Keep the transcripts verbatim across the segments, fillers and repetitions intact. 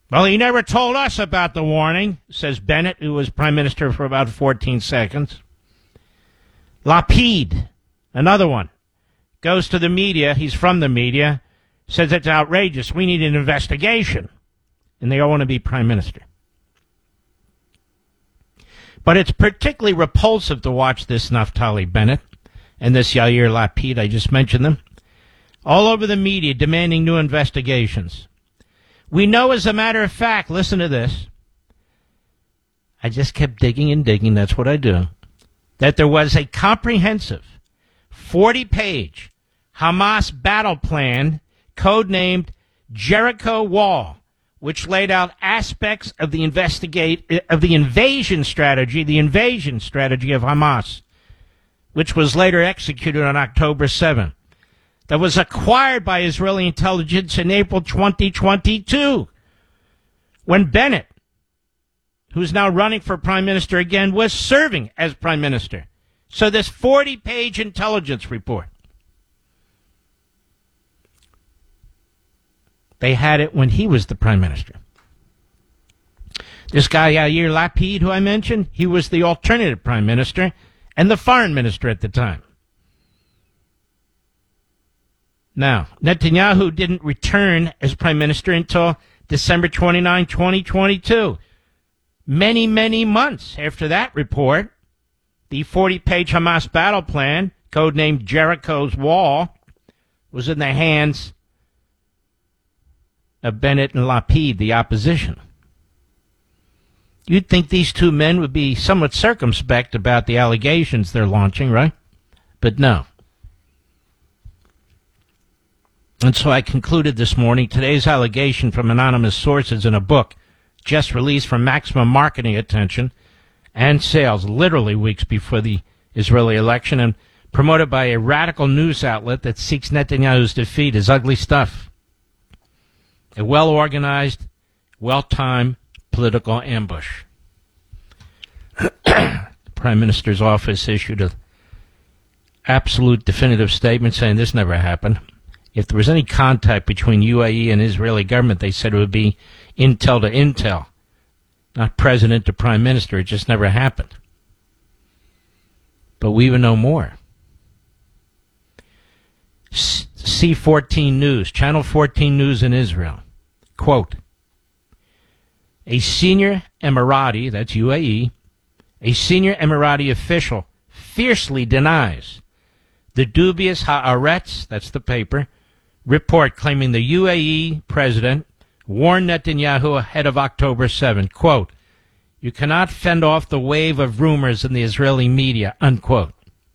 Well, he never told us about the warning, says Bennett, who was prime minister for about fourteen seconds. Lapid, another one, goes to the media. He's from the media, says it's outrageous. We need an investigation. And they all want to be prime minister. But it's particularly repulsive to watch this Naftali Bennett and this Yair Lapid, I just mentioned them, all over the media demanding new investigations. We know, as a matter of fact, listen to this. I just kept digging and digging, that's what I do, that there was a comprehensive forty-page Hamas battle plan codenamed Jericho Wall, which laid out aspects of the investigate of the invasion strategy, the invasion strategy of Hamas, which was later executed on October seventh. That was acquired by Israeli intelligence in April twenty twenty-two, when Bennett, who's now running for prime minister again, was serving as prime minister. So this forty-page intelligence report, they had it when he was the prime minister. This guy, Yair Lapid, who I mentioned, he was the alternative prime minister and the foreign minister at the time. Now, Netanyahu didn't return as prime minister until December twenty-ninth, twenty twenty-two. Many, many months after that report, the forty-page Hamas battle plan, codenamed Jericho's Wall, was in the hands of Bennett and Lapid, the opposition. You'd think these two men would be somewhat circumspect about the allegations they're launching, right? But no. And so I concluded this morning today's allegation from anonymous sources in a book just released from Maximum Marketing Attention and Sales, literally weeks before the Israeli election, and promoted by a radical news outlet that seeks Netanyahu's defeat, is ugly stuff. A well-organized, well-timed political ambush. The Prime Minister's office issued an absolute definitive statement saying this never happened. If there was any contact between U A E and Israeli government, they said it would be intel to intel, not president to prime minister. It just never happened. But we even know more. C fourteen News, Channel fourteen News in Israel, quote, a senior Emirati, that's U A E, a senior Emirati official fiercely denies the dubious Haaretz, that's the paper, report claiming the U A E president warned Netanyahu ahead of October seventh, quote, you cannot fend off the wave of rumors in the Israeli media, unquote.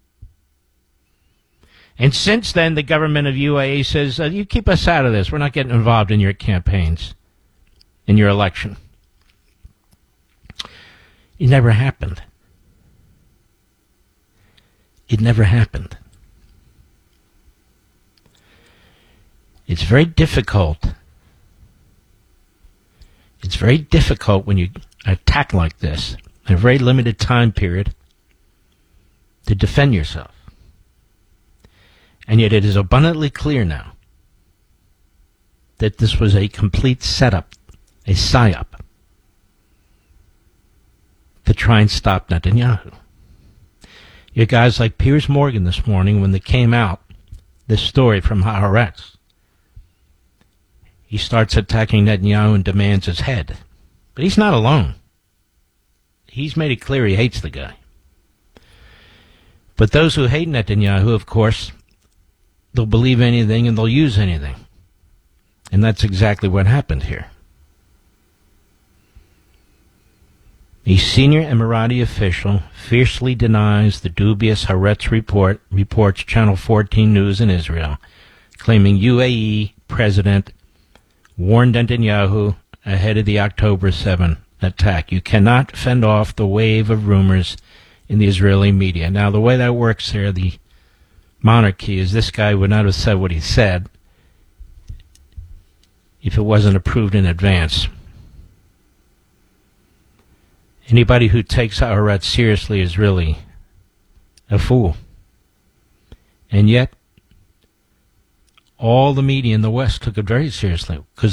And since then, the government of U A E says, uh, you keep us out of this. We're not getting involved in your campaigns, in your election. It never happened. It never happened. It's very difficult. It's very difficult when you attack like this in a very limited time period to defend yourself. And yet it is abundantly clear now that this was a complete setup, a psyop, to try and stop Netanyahu. You had guys like Piers Morgan this morning when they came out, this story from Haaretz. He starts attacking Netanyahu and demands his head. But he's not alone. He's made it clear he hates the guy. But those who hate Netanyahu, of course, they'll believe anything and they'll use anything. And that's exactly what happened here. A senior Emirati official fiercely denies the dubious Haaretz report, reports Channel fourteen News in Israel, claiming U A E President warned Netanyahu ahead of the October seventh attack. You cannot fend off the wave of rumors in the Israeli media. Now, the way that works there, the monarchy, is this guy would not have said what he said if it wasn't approved in advance. Anybody who takes Haaretz seriously is really a fool. And yet, all the media in the West took it very seriously, because